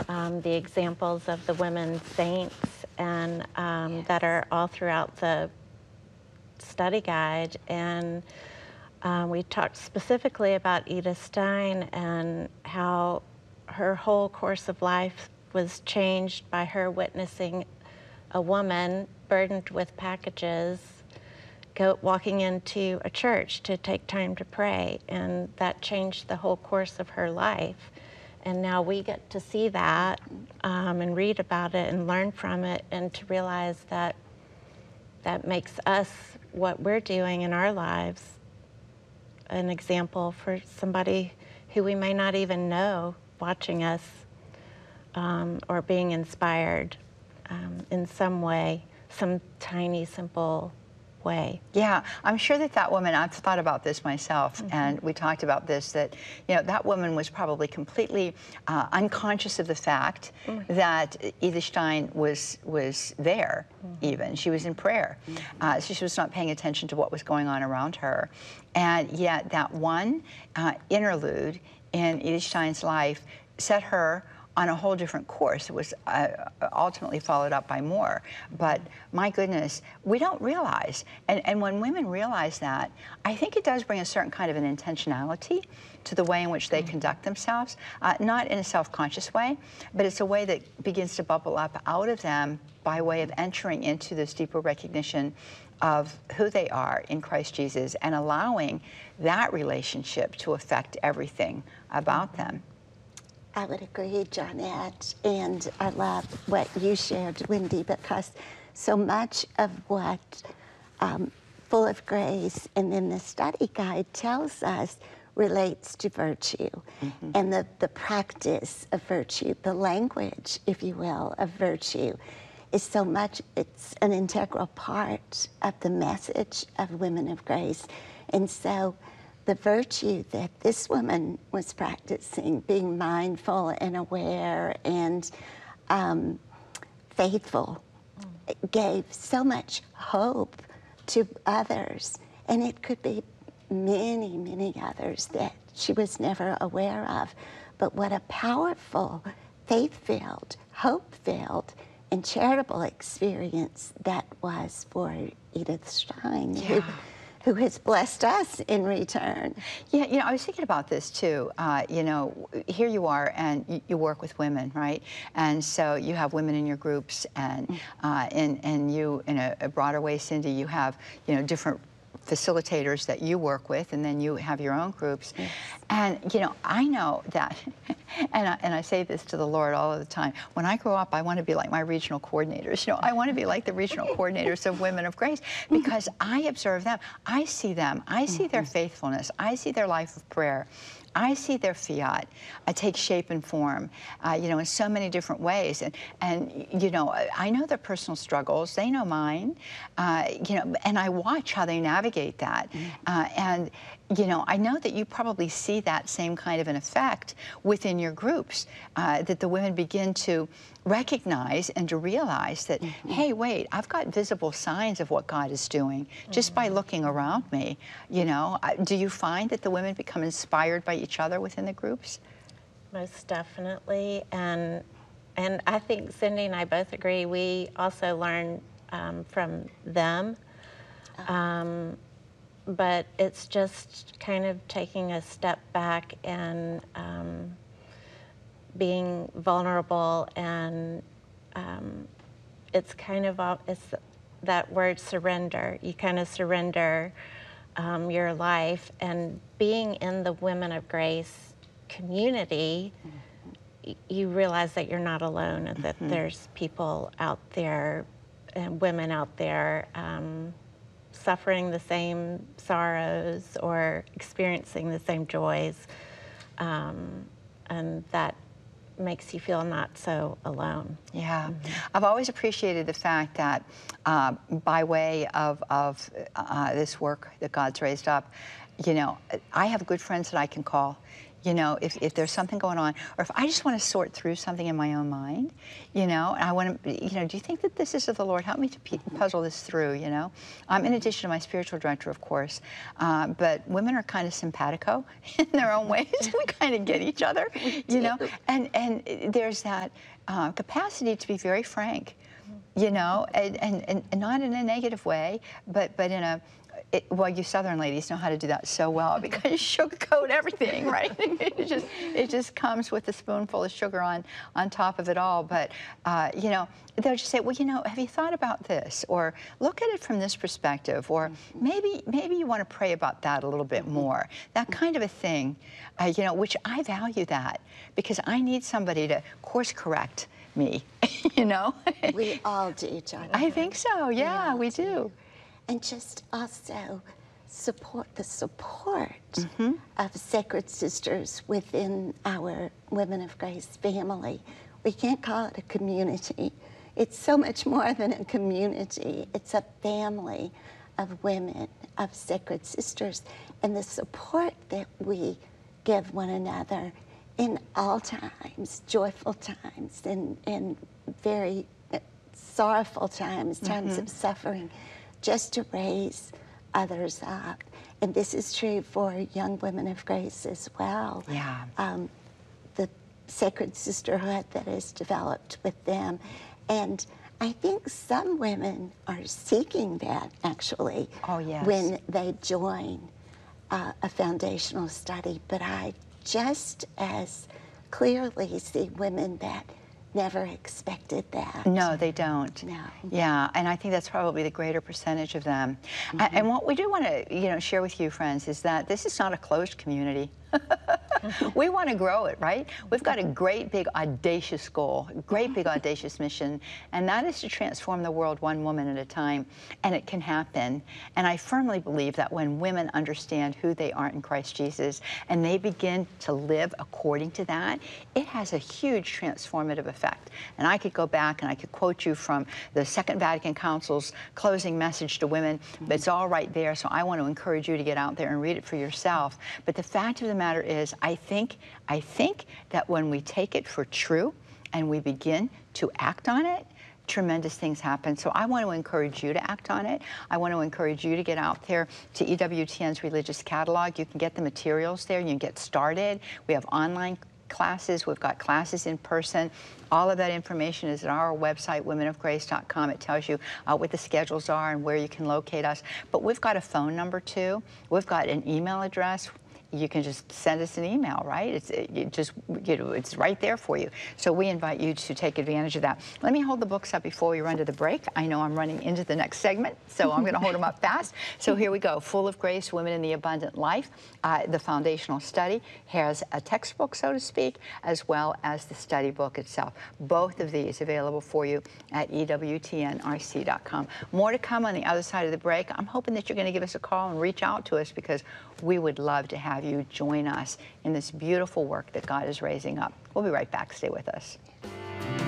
the examples of the women saints and that are all throughout the study guide. And we talked specifically about Edith Stein and how her whole course of life was changed by her witnessing a woman burdened with packages walking into a church to take time to pray, and that changed the whole course of her life. And now we get to see that and read about it and learn from it, and to realize that that makes us, what we're doing in our lives, an example for somebody who we may not even know watching us or being inspired in some way, some tiny, simple way. Yeah, I'm sure that that woman, I've thought about this myself, and we talked about this, that, you know, that woman was probably completely unconscious of the fact that Edith Stein was there, even. She was in prayer. So she was not paying attention to what was going on around her. And yet that one interlude in Edith Stein's life set her on a whole different course. It was ultimately followed up by more. But my goodness, we don't realize. And when women realize that, I think it does bring a certain kind of an intentionality to the way in which they conduct themselves, not in a self-conscious way, but it's a way that begins to bubble up out of them by way of entering into this deeper recognition of who they are in Christ Jesus and allowing that relationship to affect everything about them. I would agree, Johnette, and I love what you shared, Wendy, because so much of what Full of Grace and then the study guide tells us relates to virtue and the practice of virtue, the language, if you will, of virtue is so much, it's an integral part of the message of Women of Grace. And so the virtue that this woman was practicing, being mindful and aware and faithful, gave so much hope to others. And it could be many, many others that she was never aware of. But what a powerful, faith-filled, hope-filled, and charitable experience that was for Edith Stein, who has blessed us in return. Yeah, you know, I was thinking about this too. You know, here you are, and you work with women, right? And so you have women in your groups, and you, in a broader way, Cindy, you have, you know, different facilitators that you work with, and then you have your own groups. Yes. And, you know, I know that, and I say this to the Lord all of the time, when I grow up, I want to be like my regional coordinators. You know, I want to be like the regional coordinators of Women of Grace, because I observe them. I see them. I see their faithfulness. I see their life of prayer. I see their fiat take shape and form, you know, in so many different ways. And you know, I know their personal struggles. They know mine, you know, and I watch how they navigate that. And, you know, I know that you probably see that same kind of an effect within your groups, that the women begin to recognize and to realize that, hey, wait, I've got visible signs of what God is doing just by looking around me. You know, do you find that the women become inspired by each other within the groups? Most definitely. And I think Cindy and I both agree, we also learn from them. But it's just kind of taking a step back and being vulnerable, and it's kind of, it's that word surrender. You kind of surrender your life, and being in the Women of Grace community, you realize that you're not alone, and that there's people out there and women out there suffering the same sorrows or experiencing the same joys, and that makes you feel not so alone. Yeah, I've always appreciated the fact that by way of this work that God's raised up, you know, I have good friends that I can call. You know, if there's something going on, or if I just want to sort through something in my own mind, you know, and I want to, you know, do you think that this is of the Lord? Help me to puzzle this through, you know. In addition to my spiritual director, of course, but women are kind of simpatico in their own ways. We kind of get each other, you know, and there's that capacity to be very frank, you know, and not in a negative way, but in a, well, you Southern ladies know how to do that so well because you sugarcoat everything, right? it just comes with a spoonful of sugar on top of it all. But you know, they'll just say, well, you know, have you thought about this? Or look at it from this perspective. Or maybe you want to pray about that a little bit more. That kind of a thing, you know, which I value that because I need somebody to course correct me, you know? We all do, John. I think so. Yeah, we do. And just also support the support of Sacred Sisters within our Women of Grace family. We can't call it a community. It's so much more than a community. It's a family of women, of Sacred Sisters, and the support that we give one another in all times, joyful times, and very sorrowful times, times of suffering, just to raise others up. And this is true for young women of grace as well. Yeah. The sacred sisterhood that is developed with them. And I think some women are seeking that, actually, when they join a foundational study. But I just as clearly see women that never expected that. No, they don't. No. Yeah, and I think that's probably the greater percentage of them. And what we do want to, you know, share with you, friends, is that this is not a closed community. We want to grow it, right? We've got a great big audacious goal, a great big audacious mission, and that is to transform the world one woman at a time, and it can happen. And I firmly believe that when women understand who they are in Christ Jesus and they begin to live according to that, it has a huge transformative effect. And I could go back and I could quote you from the Second Vatican Council's closing message to women, but it's all right there, so I want to encourage you to get out there and read it for yourself. But the fact of the matter is, I think that when we take it for true and we begin to act on it, tremendous things happen. So I want to encourage you to act on it. I want to encourage you to get out there to EWTN's Religious Catalog. You can get the materials there. You can get started. We have online classes. We've got classes in person. All of that information is at our website, womenofgrace.com. It tells you what the schedules are and where you can locate us. But we've got a phone number, too. We've got an email address. You can just send us an email, right? It's right there for you. So we invite you to take advantage of that. Let me hold the books up before we run to the break. I know I'm running into the next segment, so I'm going to hold them up fast. So here we go. Full of Grace, Women in the Abundant Life. The foundational study has a textbook, so to speak, as well as the study book itself. Both of these available for you at EWTNRC.com. More to come on the other side of the break. I'm hoping that you're going to give us a call and reach out to us because we would love to have you join us in this beautiful work that God is raising up. We'll be right back. Stay with us.